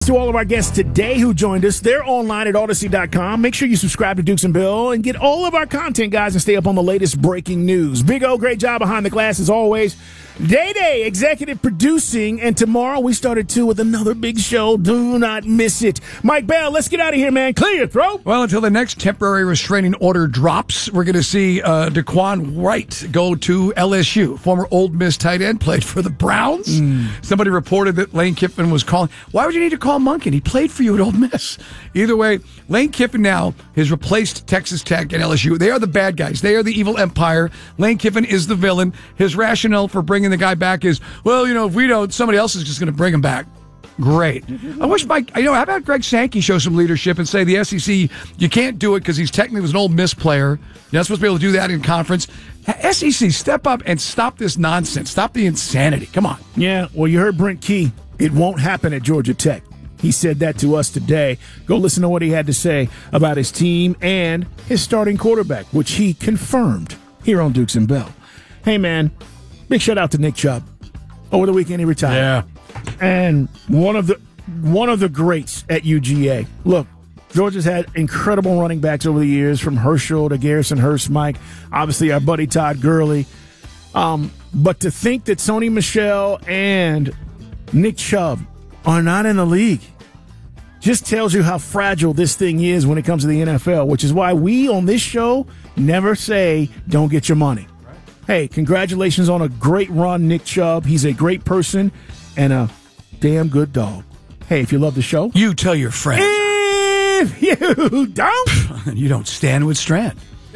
To all of our guests today who joined us, they're online at Odyssey.com. Make sure you subscribe to Dukes and Bill and get all of our content, guys, and stay up on the latest breaking news. Big O, great job behind the glass as always. Day, executive producing, and tomorrow we started too with another big show. Do not miss it. Mike Bell, let's get out of here, man. Clear your throat. Well, until the next temporary restraining order drops, we're going to see Daquan Wright go to LSU. Former Ole Miss tight end, played for the Browns. Somebody reported that Lane Kiffin was calling. Why would you need to call Monken? He played for you at Ole Miss. Either way, Lane Kiffin now has replaced Texas Tech and LSU. They are the bad guys. They are the evil empire. Lane Kiffin is the villain. His rationale for bringing the guy back is, well, if we don't, somebody else is just going to bring him back. Great. I wish Mike, how about Greg Sankey show some leadership and say the SEC, you can't do it because he's technically was an Ole Miss player. You're not supposed to be able to do that in conference. SEC, step up and stop this nonsense. Stop the insanity. Come on. Yeah, well, you heard Brent Key. It won't happen at Georgia Tech. He said that to us today. Go listen to what he had to say about his team and his starting quarterback, which he confirmed here on Dukes and Bell. Hey, man, big shout out to Nick Chubb. Over the weekend, he retired. Yeah. And one of the greats at UGA. Look, Georgia's had incredible running backs over the years, from Herschel to Garrison Hurst, Mike, obviously our buddy Todd Gurley. But to think that Sony Michel and Nick Chubb are not in the league just tells you how fragile this thing is when it comes to the NFL, which is why we on this show never say don't get your money. Right. Hey, congratulations on a great run, Nick Chubb. He's a great person and a damn good dog. Hey, if you love the show, you tell your friends. If you don't, you don't stand with Strand.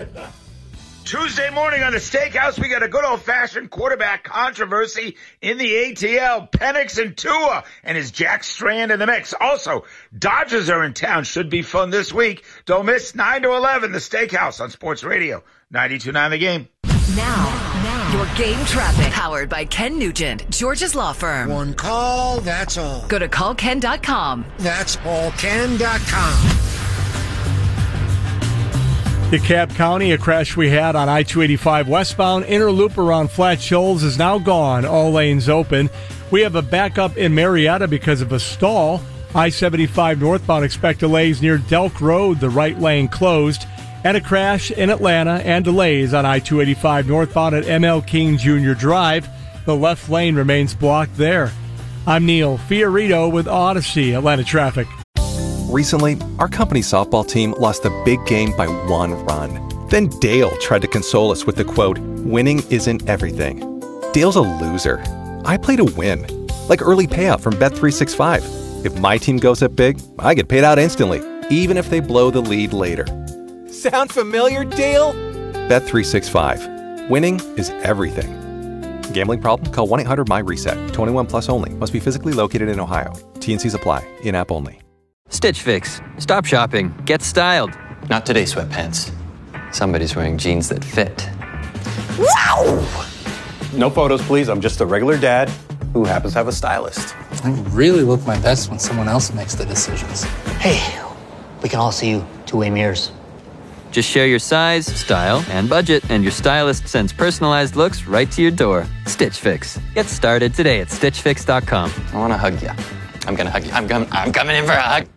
Tuesday morning on the Steakhouse, we got a good old-fashioned quarterback controversy in the ATL. Penix and Tua, and is Jack Strand in the mix? Also, Dodgers are in town. Should be fun this week. Don't miss 9 to 11, the Steakhouse on Sports Radio 92.9 The Game. Now, your game traffic. Powered by Ken Nugent, George's Law Firm. One call, that's all. Go to callken.com. That's allken.com. DeKalb County, a crash we had on I-285 westbound. Inner loop around Flat Shoals is now gone. All lanes open. We have a backup in Marietta because of a stall. I-75 northbound, expect delays near Delk Road, the right lane closed. And a crash in Atlanta and delays on I-285 northbound at ML King Jr. Drive. The left lane remains blocked there. I'm Neil Fiorito with Odyssey Atlanta Traffic. Recently, our company softball team lost a big game by 1 run. Then Dale tried to console us with the quote, "Winning isn't everything." Dale's a loser. I play to win. Like early payout from Bet365. If my team goes up big, I get paid out instantly, even if they blow the lead later. Sound familiar, Dale? Bet365. Winning is everything. Gambling problem? Call 1-800-MY-RESET. 21 plus only. Must be physically located in Ohio. T&Cs apply. In-app only. Stitch Fix. Stop shopping. Get styled. Not today, sweatpants. Somebody's wearing jeans that fit. Wow! No photos, please. I'm just a regular dad who happens to have a stylist. I really look my best when someone else makes the decisions. Hey, we can all see you two-way mirrors. Just share your size, style, and budget, and your stylist sends personalized looks right to your door. Stitch Fix. Get started today at StitchFix.com. I want to hug you. I'm going to hug you. I'm coming in for a hug.